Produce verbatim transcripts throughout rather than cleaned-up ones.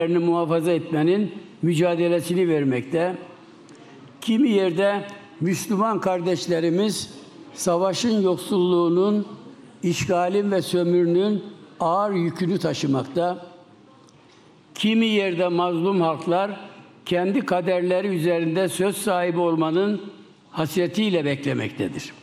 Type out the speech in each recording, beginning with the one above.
muhafaza etmenin mücadelesini vermekte. Kimi yerde Müslüman kardeşlerimiz savaşın yoksulluğunun, işgalin ve sömürünün ağır yükünü taşımakta. Kimi yerde mazlum halklar kendi kaderleri üzerinde söz sahibi olmanın hasretiyle beklemektedir.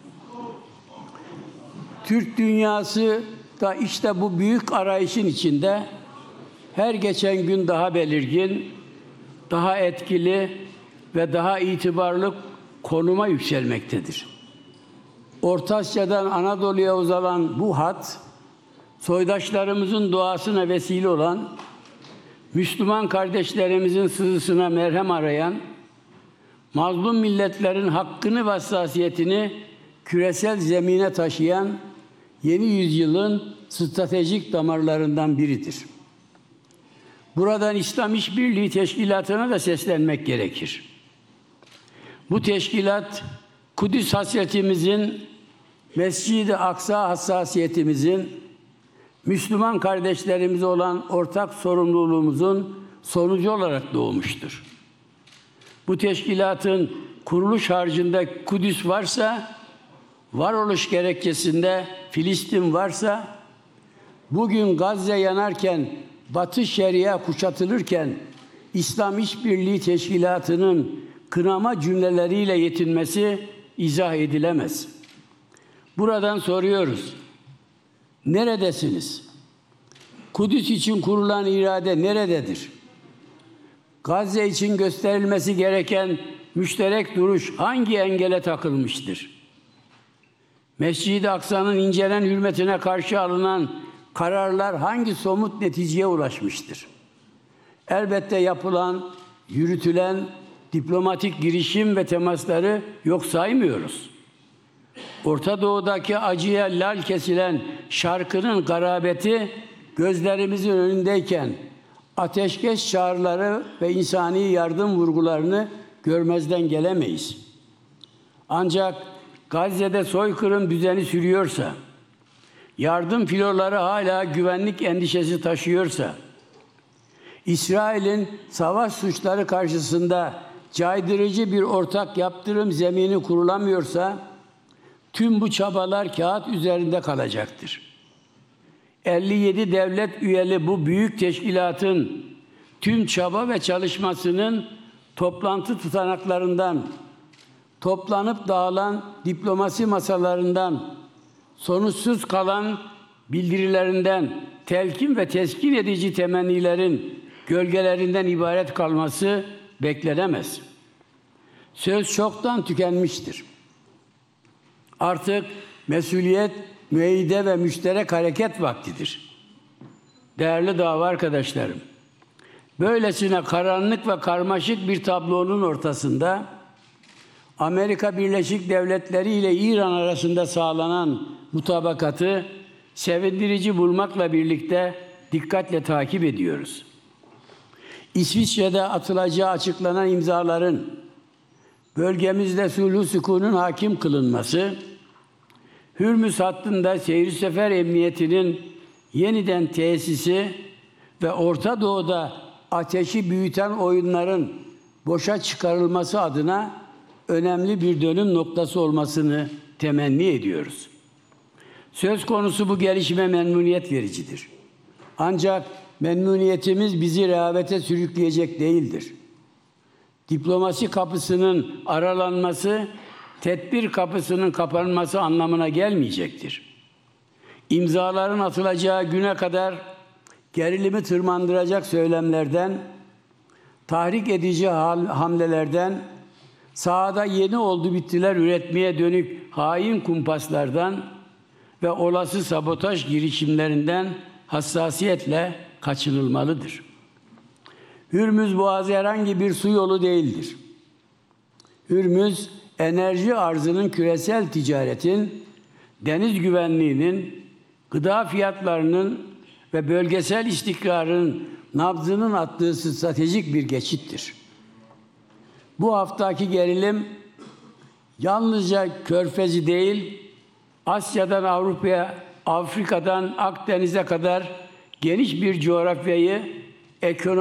Türk dünyası da işte bu büyük arayışın içinde her geçen gün daha belirgin, daha etkili ve daha itibarlı konuma yükselmektedir. Orta Asya'dan Anadolu'ya uzanan bu hat, soydaşlarımızın doğasına vesile olan, Müslüman kardeşlerimizin sızısına merhem arayan, mazlum milletlerin hakkını ve hassasiyetini küresel zemine taşıyan yeni yüzyılın stratejik damarlarından biridir. Buradan İslam İşbirliği Teşkilatı'na da seslenmek gerekir. Bu teşkilat, Kudüs hasretimizin, Mescid-i Aksa hassasiyetimizin, Müslüman kardeşlerimize olan ortak sorumluluğumuzun sonucu olarak doğmuştur. Bu teşkilatın kuruluş harcında Kudüs varsa, varoluş gerekçesinde Filistin varsa, bugün Gazze yanarken, Batı Şeria kuşatılırken, İslam İşbirliği Teşkilatı'nın kınama cümleleriyle yetinmesi izah edilemez. Buradan soruyoruz, neredesiniz? Kudüs için kurulan irade nerededir? Gazze için gösterilmesi gereken müşterek duruş hangi engele takılmıştır? Mescid-i Aksa'nın incelen hürmetine karşı alınan kararlar hangi somut neticeye ulaşmıştır? Elbette yapılan, yürütülen diplomatik girişim ve temasları yok saymıyoruz. Orta Doğu'daki acıya lal kesilen şarkının garabeti gözlerimizin önündeyken ateşkes çağrıları ve insani yardım vurgularını görmezden gelemeyiz. Ancak Gazze'de soykırım düzeni sürüyorsa, yardım filoları hala güvenlik endişesi taşıyorsa, İsrail'in savaş suçları karşısında caydırıcı bir ortak yaptırım zemini kurulamıyorsa, tüm bu çabalar kağıt üzerinde kalacaktır. elli yedi devlet üyeli bu büyük teşkilatın tüm çaba ve çalışmasının toplantı tutanaklarından, toplanıp dağılan diplomasi masalarından, sonuçsuz kalan bildirilerinden, telkin ve teskin edici temennilerin gölgelerinden ibaret kalması beklenemez. Söz çoktan tükenmiştir. Artık mesuliyet, müeyyide ve müşterek hareket vaktidir. Değerli dava arkadaşlarım, böylesine karanlık ve karmaşık bir tablonun ortasında Amerika Birleşik Devletleri ile İran arasında sağlanan mutabakatı sevindirici bulmakla birlikte dikkatle takip ediyoruz. İsviçre'de atılacağı açıklanan imzaların bölgemizde sulh-u sükunun hakim kılınması, Hürmüz hattında seyir sefer emniyetinin yeniden tesisi ve Orta Doğu'da ateşi büyüten oyunların boşa çıkarılması adına önemli bir dönüm noktası olmasını temenni ediyoruz. Söz konusu bu gelişme memnuniyet vericidir. Ancak memnuniyetimiz bizi rehavete sürükleyecek değildir. Diplomasi kapısının aralanması, tedbir kapısının kapanması anlamına gelmeyecektir. İmzaların atılacağı güne kadar gerilimi tırmandıracak söylemlerden, tahrik edici hamlelerden, sahada yeni oldu bittiler üretmeye dönük hain kumpaslardan ve olası sabotaj girişimlerinden hassasiyetle kaçınılmalıdır. Hürmüz Boğazı herhangi bir su yolu değildir. Hürmüz, enerji arzının küresel ticaretin, deniz güvenliğinin, gıda fiyatlarının ve bölgesel istikrarın nabzının attığı stratejik bir geçittir. Bu haftaki gerilim yalnızca Körfez'i değil, Asya'dan Avrupa'ya, Afrika'dan Akdeniz'e kadar geniş bir coğrafyayı ekonomik